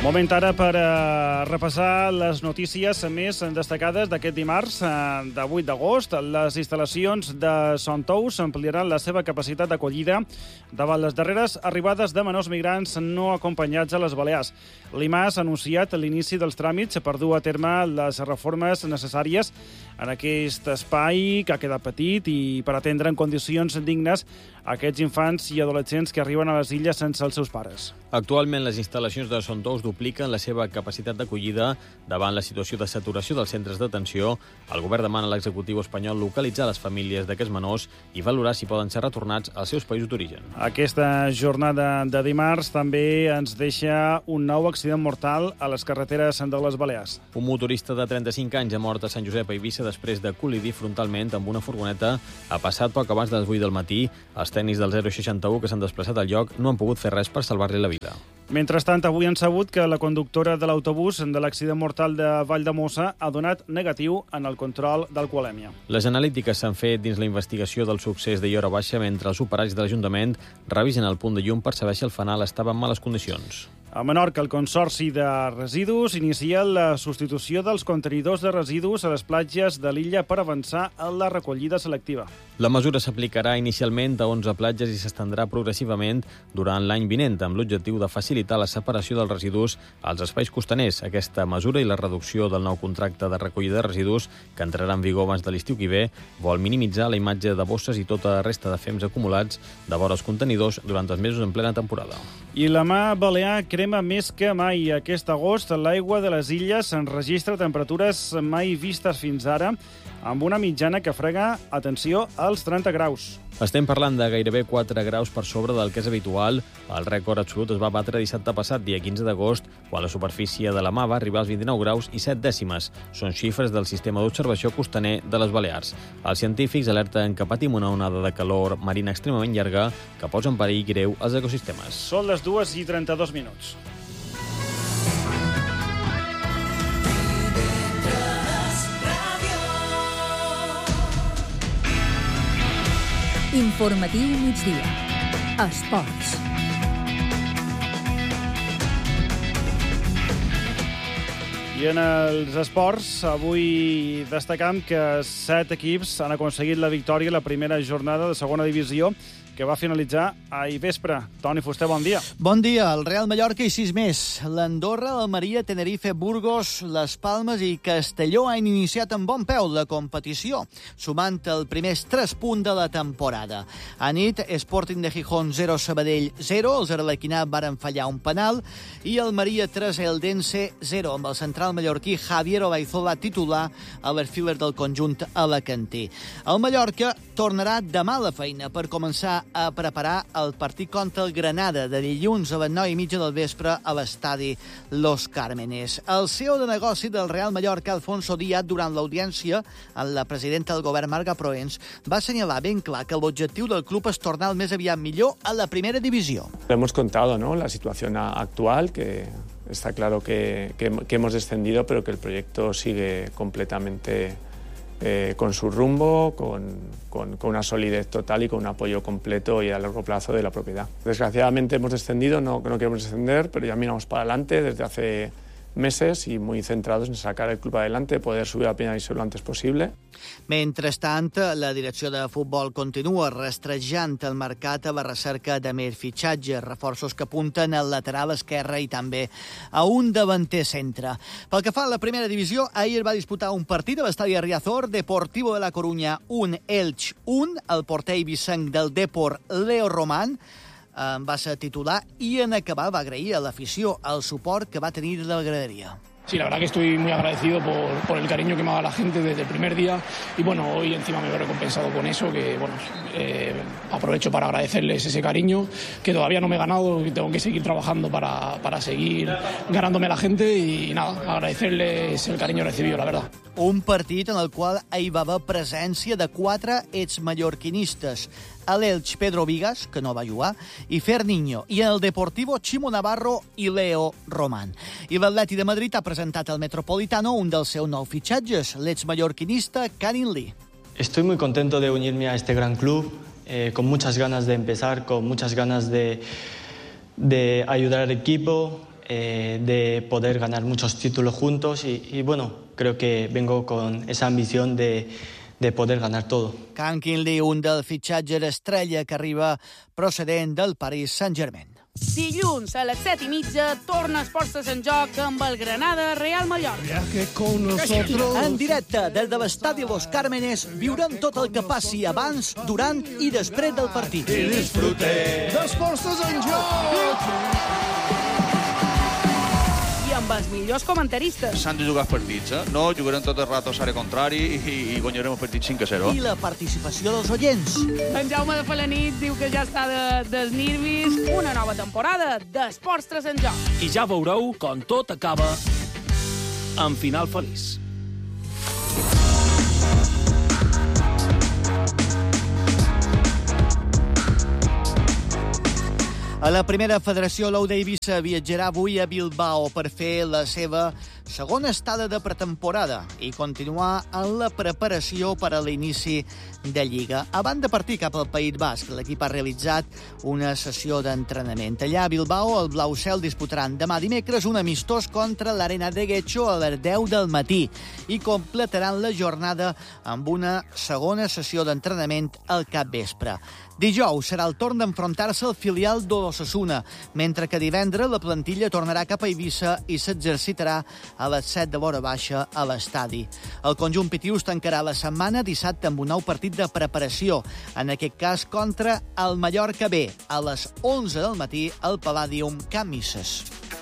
Moment ara per repassar les notícies més destacades d'aquest dimarts, de 8 d'agost. Les instal·lacions de Son Tous ampliaran la seva capacitat d'acollida davant les darreres arribades de menors migrants no acompanyats a les Balears. L'IMAS ha anunciat l'inici dels tràmits per dur a terme les reformes necessàries en aquest espai que ha quedat petit i per atendre en condicions dignes aquests infants i adolescents que arriben a les illes sense els seus pares. Actualment, les instal·lacions de Son Tous dupliquen la seva capacitat d'acollida davant la situació de saturació dels centres d'atenció. El govern demana a l'executiu espanyol localitzar les famílies d'aquests menors i valorar si poden ser retornats als seus països d'origen. Aquesta jornada de dimarts també ens deixa un nou accident mortal a les carreteres de les Balears. Un motorista de 35 anys ha mort a Sant Josep a Eivissa després de col·lidir frontalment amb una furgoneta. Ha passat poc abans de les 8 del matí. Els tècnics del 061 que s'han desplaçat al lloc no han pogut fer res per salvar-li la vida. Mentrestant, avui han sabut que la conductora de l'autobús de l'accident mortal de Valldemossa ha donat negatiu en el control d'alcoholèmia. Les analítiques s'han fet dins la investigació del succés de Iora Baixa mentre els operats de l'Ajuntament revisen el punt de llum per saber si el fanal estava en males condicions. A Menorca, el Consorci de Residus inicia la substitució dels contenidors de residus a les platges de l'illa per avançar en la recollida selectiva. La mesura s'aplicarà inicialment a 11 platges i s'estendrà progressivament durant l'any vinent, amb l'objectiu de facilitar la separació dels residus als espais costaners. Aquesta mesura i la reducció del nou contracte de recollida de residus, que entrarà en vigor abans de l'estiu que ve, vol minimitzar la imatge de bosses i tota la resta de fems acumulats de vora els contenidors durant els mesos en plena temporada. I la mar balear crema més que mai. Aquest agost, l'aigua de les illes enregistra temperatures mai vistes fins ara, amb una mitjana que frega, atenció, als 30 graus. Estem parlant de gairebé 4 graus per sobre del que és habitual. El rècord absolut es va batre dissabte passat, dia 15 d'agost, quan la superfície de la mar va arribar als 29 graus i 7 dècimes. Són xifres del sistema d'observació costaner de les Balears. Els científics alerten que patim una onada de calor marina extremament llarga que posa en perill greu els ecosistemes. Són les 2:32. Informatiu migdia. Esports. I en els esports, avui destacam que 7 equips han aconseguit la victòria a la primera jornada de segona divisió, que va finalitzar ahir vespre. Toni Fuster, bon dia. Bon dia. El Real Mallorca i 6 més. L'Andorra, l'Almeria, Tenerife, Burgos, Les Palmes i Castelló han iniciat amb bon peu la competició, sumant els primers 3 punts de la temporada. A nit, Sporting de Gijón 0, Sabadell 0, els arlequinats varen fallar un penal, i Almeria 3, Eldense 0, amb el central mallorquí Javier Olaizola titular a l'erfiler del conjunt alacantí. El Mallorca tornarà demà a la feina per començar a preparar el partit contra el Granada de dilluns a les 9:30 del vespre a l'estadi Los Cármenes. El CEO de negoci del Real Mallorca, Alfonso Díaz, durant l'audiència amb la presidenta del govern, Marga Proens, va assenyalar ben clar que l'objectiu del club és tornar el més aviat millor a la primera divisió. Hemos contado, ¿no?, la situación actual, que está claro que hemos descendido, pero que el proyecto sigue completamente con su rumbo, con una solidez total y con un apoyo completo y a largo plazo de la propiedad. Desgraciadamente hemos descendido, no queremos descender, pero ya miramos para adelante desde hace meses i muy centrados en sacar el club adelante, poder subir a la primera división lo antes posible. Mentrestant, la direcció de futbol continua rastrejant el mercat a la recerca de més fitxatges, reforços que apunten al lateral esquerre i també a un davanter centre. Pel que fa a la primera divisió, ahir va disputar un partit a l'estadi Riazor, Deportivo de la Coruña 1, Elx 1, el porter ibicenc del Depor, Leo Román, va ser titular i en acabar va agrair a l'afició el suport que va tenir de la gradería. Sí, la verdad que estoy muy agradecido por el cariño que me ha dado la gente desde el primer día y bueno, hoy encima me veo recompensado con eso, que bueno, aprovecho para agradecerles ese cariño que todavía no me he ganado y tengo que seguir trabajando para seguir ganándome a la gente y nada, agradecerles el cariño recibido, la verdad. Un partit en el qual hi va haver presència de 4 exmallorquinistes. A l'Elx, Pedro Vigas, que no va jugar, i Ferniño, i en el Deportivo, Chimo Navarro i Leo Román. I l'Atleti de Madrid ha presentat al Metropolitano un dels seus nous fitxatges, l'exmallorquinista Karin Lee. Estoy muy contento de unirme a este gran club, con muchas ganas de empezar, con muchas ganas de ayudar al equipo. de poder ganar muchos títulos juntos y bueno, creo que vengo con esa ambición de poder ganar todo. Kang Kim-Lee, un del fitxatge estrella que arriba procedent del Paris Saint-Germain. Dilluns a les 7:30 torna Esports en joc amb el Granada Real Mallorca. En directe des de l'estadi Los Cármenes viurem tot el que passi abans, durant i després del partit. I disfrutem d'Esports en joc! I amb els millors comentaristes. S'han de jugar els partits, No jugarem tot el rato a l'àrea contrari i guanyarem el partit 5-0. I la participació dels oients. En Jaume de Felanit diu que ja està dels nervis. Una nova temporada d'Esports 3 en joc. I ja veureu com tot acaba en final feliç. A la primera federació, l'Ou d'Eivissa viatjarà avui a Bilbao per fer la seva segona estada de pretemporada i continuar en la preparació per a l'inici de Lliga. Abans de partir cap al País Basc, l'equip ha realitzat una sessió d'entrenament. Allà a Bilbao, el Blau Cel disputaran demà dimecres un amistós contra l'Arena de Guecho a les 10 del matí i completaran la jornada amb una segona sessió d'entrenament al capvespre. Dijous serà el torn d'enfrontar-se al filial d'Osasuna, mentre que divendres la plantilla tornarà cap a Eivissa i s'exercitarà a les 7 de l'hora baixa a l'estadi. El conjunt pitius tancarà la setmana dissabte amb un nou partit de preparació, en aquest cas contra el Mallorca B, a les 11 del matí al Palladium Camp Misses.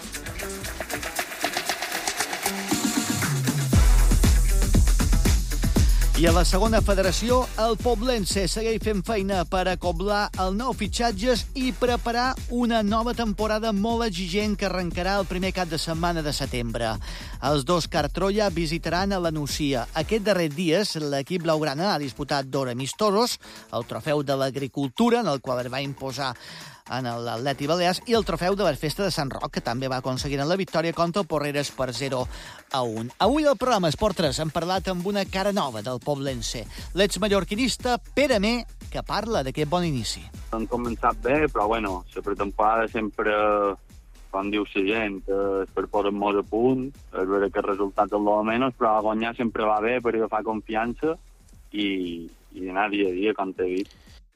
I a la segona federació, el Poblense segueix fent feina per acoblar el nou fitxatges i preparar una nova temporada molt exigent que arrencarà el primer cap de setmana de setembre. Els dos Cartrolla visitaran a la Nucia. Aquest darrer dies, l'equip blaugrana ha disputat dos amistosos, el trofeu de l'agricultura, en el qual es va imposar en l'Atleti Balears, i el trofeu de la festa de Sant Roc, que també va aconseguir la victòria contra el Porreres per 0-1. Avui al programa Esport 3 hem parlat amb una cara nova del Poblense, l'exmallorquinista Pere Mé, que parla d'aquest bon inici. Han començat bé, però bueno, la pretemporada sempre, com diu la gent, és per posar-nos a punt, és veure que el resultat és el de menys, però guanyar sempre va bé per agafar confiança i anar dia a dia, com t'he dit.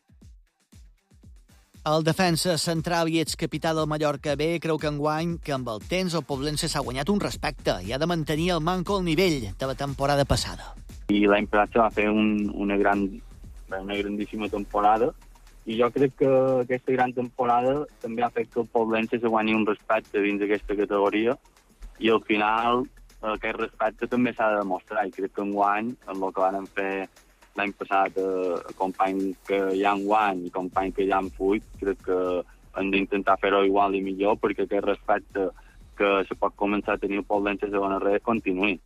El defensa central i excapità del Mallorca B creu que enguany, que amb el temps el Poblense s'ha guanyat un respecte i ha de mantenir el manco al nivell de la temporada passada. I l'any passat va fer una grandíssima temporada i jo crec que aquesta gran temporada també ha fet que el Poblense se guanyi un respecte dins d'aquesta categoria i al final aquest respecte també s'ha de demostrar i crec que enguany, amb el que van fer l'any passat, company que hi ha enguany i company que hi ha en fuit, crec que hem d'intentar fer-ho igual i millor perquè aquest respecte que se pot començar a tenir el Poblense a segona red continuï.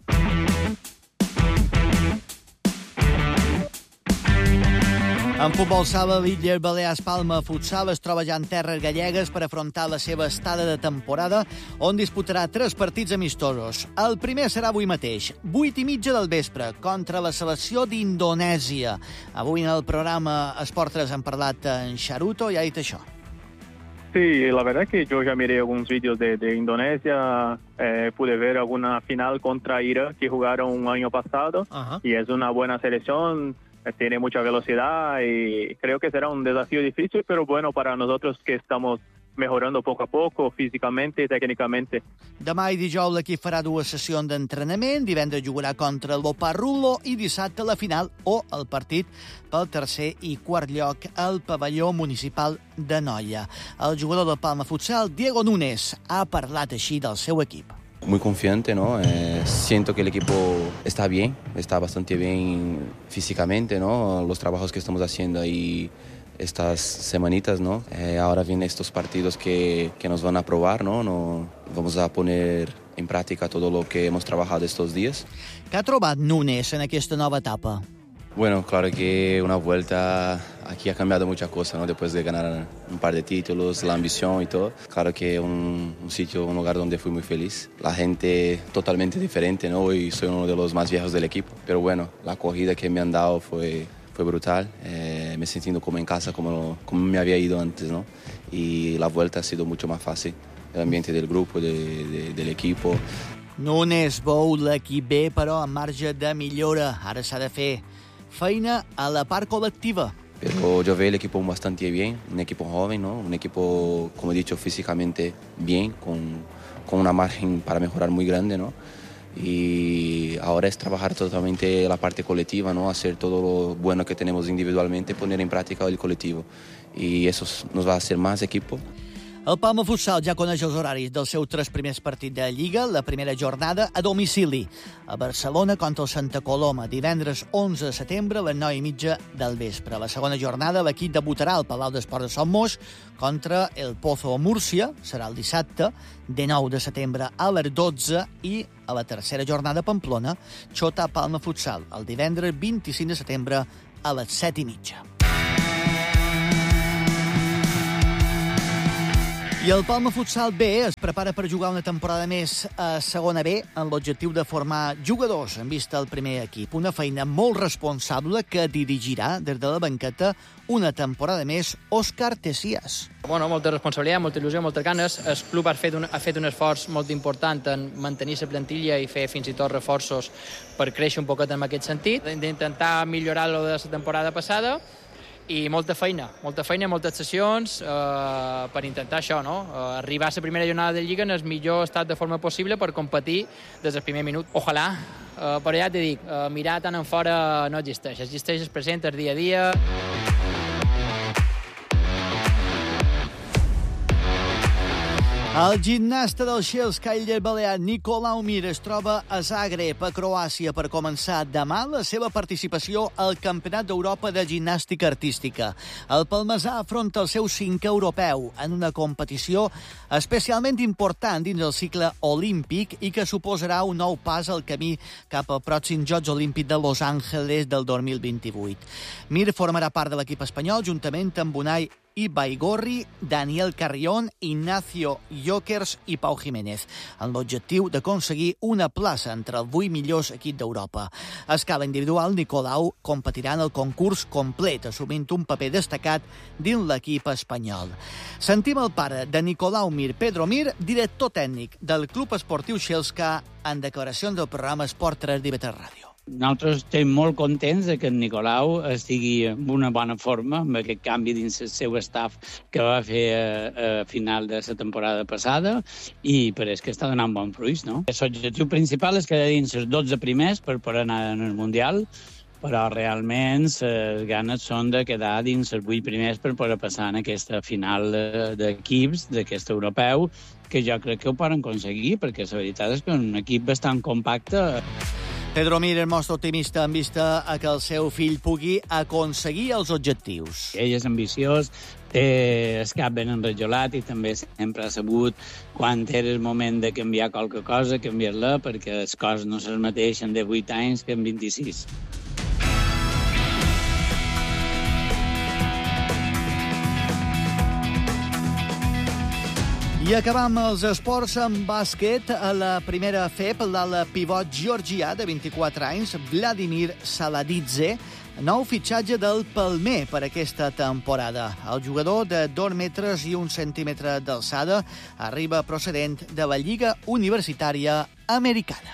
En futbol sala, l'Illes Balears Palma Futsal es troba ja en terres gallegues per afrontar la seva estada de temporada, on disputarà 3 partits amistosos. El primer serà avui mateix, 8:30 del vespre, contra la selecció d'Indonèsia. Avui en el programa Esport 3 hem parlat en Charuto i ha dit això. Sí, la verdad que yo ya miré algunos vídeos de Indonesia, pude ver alguna final contra Irak que jugaron un año pasado y es una buena selección. Tiene mucha velocidad y creo que será un desafío difícil, pero bueno para nosotros que estamos mejorando poco a poco, físicamente y técnicamente. Demà i dijous l'equip farà 2 sessions d'entrenament, divendres jugarà contra el Boparrulo i dissabte la final o el partit pel tercer i quart lloc al pavelló municipal de Noia. El jugador del Palma Futsal, Diego Núñez, ha parlat així del seu equip. Muy confiante, ¿no? Siento que el equipo está bien, está bastante bien físicamente, ¿no? Los trabajos que estamos haciendo ahí estas semanitas, ¿no? Ahora vienen estos partidos que nos van a probar, ¿no? Vamos a poner en práctica todo lo que hemos trabajado estos días. Què ha trobat Núñez en aquesta nova etapa? Bueno, claro que una vuelta aquí ha cambiado muchas cosas, ¿no? Después de ganar un par de títulos, la ambición y todo. Claro que un sitio, un lugar donde fui muy feliz. La gente totalmente diferente, ¿no? Hoy soy uno de los más viejos del equipo. Pero bueno, la acogida que me han dado fue brutal. Me he sentido como en casa, como me había ido antes, ¿no? Y la vuelta ha sido mucho más fácil. el ambiente del grupo, del equipo. Nunes veu l'equip bé, però en marge de millora. Ara s'ha de fer feina a la part col·lectiva. Pero yo veo el equipo bastante bien, un equipo joven, ¿no? Un equipo, como he dicho, físicamente bien, con una margen para mejorar muy grande, ¿no? Y ahora es trabajar totalmente la parte colectiva, ¿no? Hacer todo lo bueno que tenemos individualmente, poner en práctica el colectivo. Y eso nos va a hacer más equipo. El Palma Futsal ja coneix els horaris dels seus 3 primers partits de Lliga. La primera jornada a domicili a Barcelona contra el Santa Coloma, divendres 11 de setembre a les 9:30 del vespre. La segona jornada l'equip debutarà al Palau d'Esports de Somos contra el Pozo Múrcia, serà el dissabte, 19 de setembre a les 12, i a la tercera jornada a Pamplona, Xota Palma Futsal, el divendres 25 de setembre a les 7:30. I el Palma Futsal B es prepara per jugar una temporada més a segona B amb l'objectiu de formar jugadors en vista al primer equip. Una feina molt responsable que dirigirà des de la banqueta una temporada més Òscar Tessias. Bueno, molta responsabilitat, molta il·lusió, moltes ganes. El club ha fet un esforç molt important en mantenir la plantilla i fer fins i tot reforços per créixer un poquet en aquest sentit, d'intentar millorar lo de la temporada passada. I molta feina, moltes sessions per intentar això, no? Arribar a la primera jornada de Lliga en el millor estat de forma possible per competir des del primer minut. Ojalà, però ja t'he dit, mirar tant en fora no existeix. Existeix el present, el dia a dia. El gimnasta del Chelsea Illes Balears, Nicolau Mir, es troba a Zagreb, a Croàcia, per començar demà la seva participació al Campionat d'Europa de Gimnàstica Artística. El palmesà afronta el seu 5è europeu en una competició especialment important dins el cicle olímpic i que suposarà un nou pas al camí cap al pròxim Jocs Olímpics de Los Angeles del 2028. Mir formarà part de l'equip espanyol juntament amb Unai i Baigorri, Daniel Carrión, Ignacio Jokers i Pau Jiménez, amb l'objectiu d'aconseguir una plaça entre els 8 millors equips d'Europa. A escala individual, Nicolau competirà en el concurs complet, assumint un paper destacat dins l'equip espanyol. Sentim el pare de Nicolau Mir, Pedro Mir, director tècnic del Club Esportiu Chelsea, en declaracions del programa Esport 3 d'IV3 Ràdio. Nosaltres estem molt contents que en Nicolau estigui en una bona forma amb aquest canvi dins el seu staff que va fer a final de la temporada passada i pareix que està donant bons fruits, no? L'objectiu principal és quedar dins els 12 primers per poder anar en el Mundial, però realment les ganes són de quedar dins els 8 primers per poder passar en aquesta final d'equips d'aquest europeu, que jo crec que ho poden aconseguir, perquè la veritat és que és un equip bastant compacte. Pedro Mir es mostra optimista en vista a que el seu fill pugui aconseguir els objectius. Ell és ambiciós, té el cap ben enrajolat i també sempre ha sabut quan era el moment de canviar qualque cosa, canviar-la, perquè les coses no se mateixen de 8 anys que en 26. I acabam els esports amb bàsquet. A la primera FEP, l'ala pivot georgià de 24 anys, Vladimir Saladidze, nou fitxatge del Palmer per aquesta temporada. El jugador de 2 metres i 1 centímetre d'alçada arriba procedent de la Lliga Universitària Americana.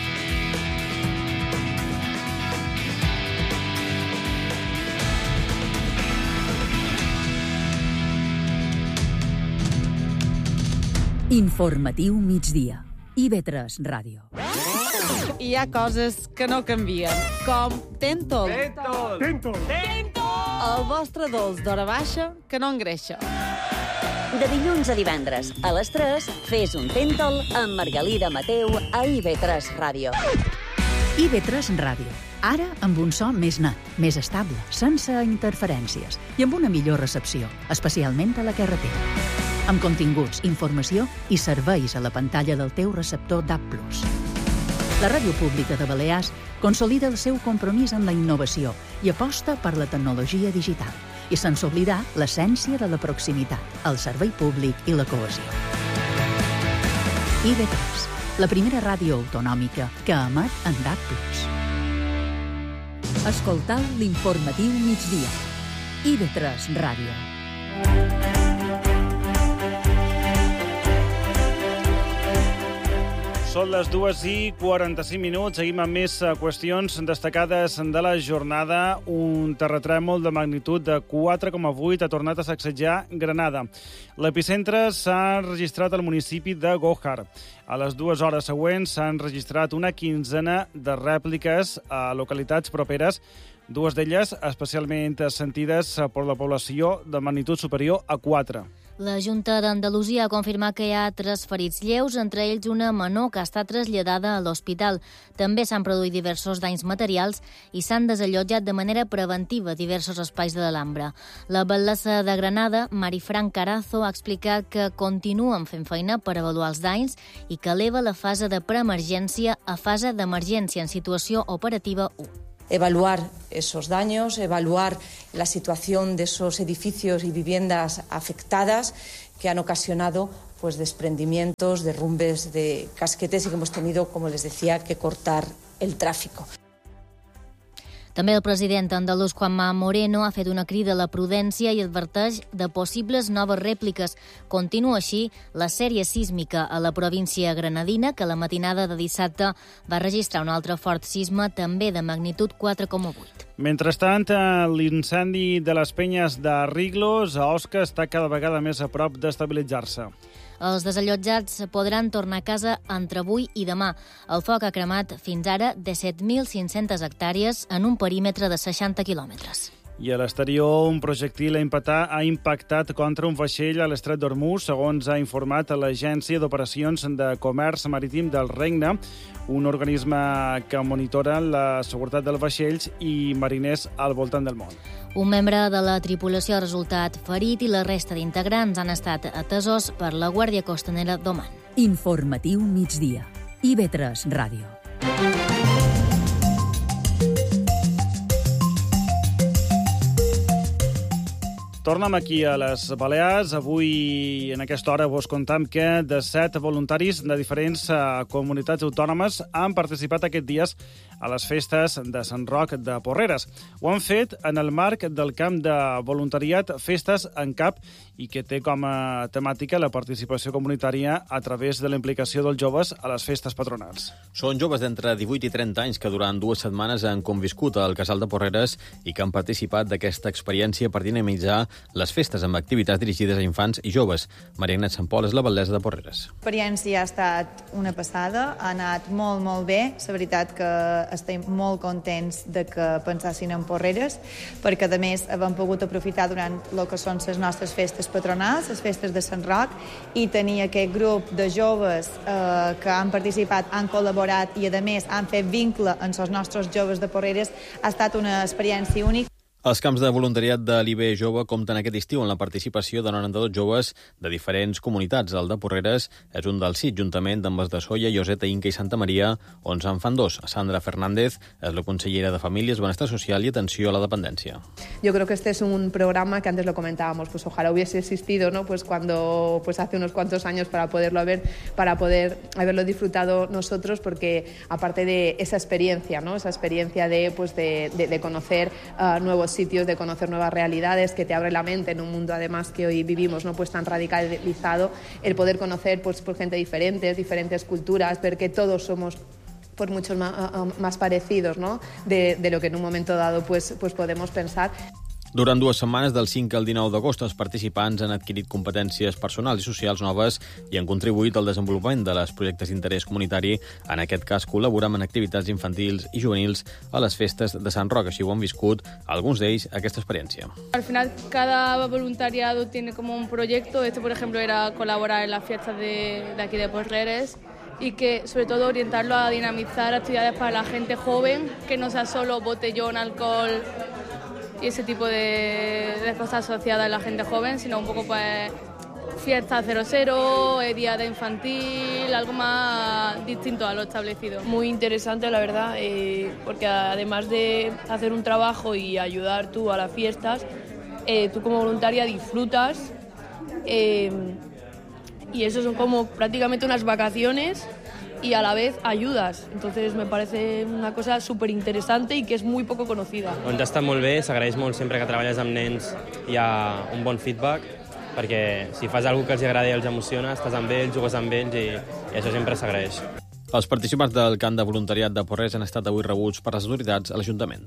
Informatiu migdia. IV3 Ràdio. Hi ha coses que no canvien, com Tentol. Tentol. El vostre dolç d'hora baixa que no engreixa. De dilluns a divendres, a les 3, fes un Tentol amb Margalida Mateu a IV3 Ràdio. IV3 Ràdio. Ara amb un so més net, més estable, sense interferències i amb una millor recepció, especialment a la carretera. Amb continguts, informació i serveis a la pantalla del teu receptor DAB+. La Ràdio Pública de Balears consolida el seu compromís amb la innovació i aposta per la tecnologia digital i sense oblidar l'essència de la proximitat, el servei públic i la cohesió. IV3, la primera ràdio autonòmica que emet en DAB+. Escoltau l'informatiu migdia. IV3 Ràdio. Són les 2:45. Seguim amb més qüestions destacades de la jornada. Un terratrèmol de magnitud de 4,8 ha tornat a sacsejar Granada. L'epicentre s'ha registrat al municipi de Gójar. A les 2 hores següents s'han registrat una quinzena de rèpliques a localitats properes, dues d'elles especialment sentides per la població de magnitud superior a 4. La Junta d'Andalusia ha confirmat que hi ha 3 ferits lleus, entre ells una menor que ha estat traslladada a l'hospital. També s'han produït diversos danys materials i s'han desallotjat de manera preventiva diversos espais de l'Alhambra. La batllessa de Granada, Marifran Carazo, ha explicat que continuen fent feina per avaluar els danys i que eleva la fase de preemergència a fase d'emergència en situació operativa 1. Evaluar esos daños, evaluar la situación de esos edificios y viviendas afectadas que han ocasionado desprendimientos, derrumbes de casquetes y que hemos tenido, como les decía, que cortar el tráfico. També el president andalús Juanma Moreno ha fet una crida a la prudència i adverteix de possibles noves rèpliques. Continua així la sèrie sísmica a la província granadina, que la matinada de dissabte va registrar un altre fort sisme, també de magnitud 4,8. Mentrestant, l'incendi de les penyes de Riglos a Osca està cada vegada més a prop d'estabilitzar-se. Els desallotjats podran tornar a casa entre avui i demà. El foc ha cremat fins ara de 7.500 hectàrees en un perímetre de 60 quilòmetres. I a l'exterior, un projectil ha impactat contra un vaixell a l'estret d'Ormuz, segons ha informat l'Agència d'Operacions de Comerç Marítim del Regne, un organisme que monitora la seguretat dels vaixells i mariners al voltant del món. Un membre de la tripulació ha resultat ferit i la resta d'integrants han estat atesos per la Guàrdia Costanera d'Oman. Informatiu migdia. IB3 Ràdio. Tornem aquí a les Balears. Avui, en aquesta hora, vos contam que de 7 voluntaris de diferents comunitats autònomes han participat aquests dies a les festes de Sant Roc de Porreres. Ho han fet en el marc del camp de voluntariat Festes en Cap i que té com a temàtica la participació comunitària a través de la implicació dels joves a les festes patronals. Són joves d'entre 18 i 30 anys que durant 2 setmanes han conviscut al Casal de Porreres i que han participat d'aquesta experiència per dinamitzar les festes amb activitats dirigides a infants i joves. Maria Agnès Sant Pol és la batllessa de Porreres. L'experiència ha estat una passada, ha anat molt, molt bé. La veritat que estem molt contents de que pensassin en Porreres, perquè a més hem pogut aprofitar durant el que són les nostres festes patronals, les festes de Sant Roc, i tenir aquest grup de joves que han participat, han col·laborat i a més han fet vincle amb els nostres joves de Porreres ha estat una experiència única. Els camps de voluntariat de l'IB Jove compten aquest estiu amb la participació de 92 joves de diferents comunitats. El de Porreres és un dels 6, juntament amb els de Solla, Lloseta, Inca i Santa Maria, on se'n fan 2. Sandra Fernández és la consellera de Famílies, Benestar Social i Atenció a la Dependència. Yo creo que este es un programa que antes lo comentábamos, pues ojalá hubiese existido, ¿no? Pues cuando hace unos cuantos años para poder haberlo disfrutado nosotros, porque aparte de esa experiencia, ¿no? Esa experiencia de conocer nuevos sitios, de conocer nuevas realidades, que te abre la mente en un mundo además que hoy vivimos, ¿no? Pues tan radicalizado, el poder conocer pues gente diferentes culturas, ver que todos somos pues muchos más parecidos, ¿no? de lo que en un momento dado pues podemos pensar. Durant 2 setmanes, del 5 al 19 d'agost, els participants han adquirit competències personals i socials noves i han contribuït al desenvolupament de les projectes d'interès comunitari, en aquest cas col·laborant en activitats infantils i juvenils a les festes de Sant Roc. Així ho han viscut alguns d'ells aquesta experiència. Al final, cada voluntariado tiene como un proyecto. Por ejemplo, era colaborar en las fiestas de aquí de Porreres y que, sobre todo, orientarlo a dinamizar actividades para la gente joven, que no sea solo botellón, alcohol y ese tipo de cosas asociadas a la gente joven, sino un poco pues fiesta 00, día de infantil, algo más distinto a lo establecido. Muy interesante, la verdad, porque además de hacer un trabajo y ayudar tú a las fiestas, tú como voluntaria disfrutas y eso son como prácticamente unas vacaciones y a la vez ayudas. Entonces me parece una cosa súper interesante i que és molt poc conocida. Doncs està molt bé, s'agraeix molt sempre que treballes amb nens, hi ha un bon feedback, perquè si fas alguna que els agrada i els emociona, estàs amb ells, jugues amb ells i això sempre s'agraeix. Els participants del camp de voluntariat de Porreres han estat avui rebuts per les autoritats a l'Ajuntament.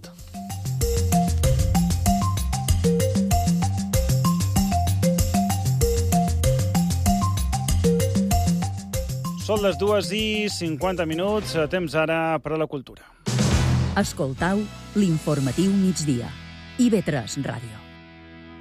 Són les 2:50, temps ara per a la cultura. Escoltau l'informatiu migdia. IB3 Ràdio.